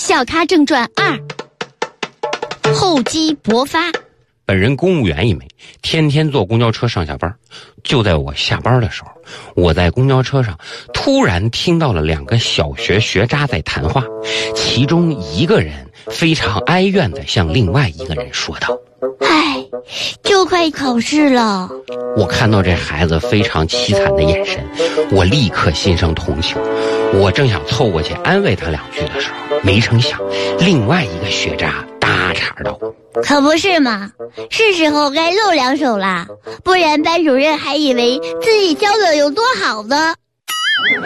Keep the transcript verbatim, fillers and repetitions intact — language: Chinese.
笑咖正传二，厚积薄发。 本人公务员一枚，天天坐公交车上下班。就在我下班的时候，我在公交车上突然听到了两个小学学渣在谈话，其中一个人非常哀怨地向另外一个人说道： 唉，就快考试了。 我看到这孩子非常凄惨的眼神，我立刻心生同情。我正想凑过去安慰他两句的时候，没成想另外一个学渣搭茬道： 可不是嘛，是时候该露两手啦，不然班主任还以为自己教的有多好呢。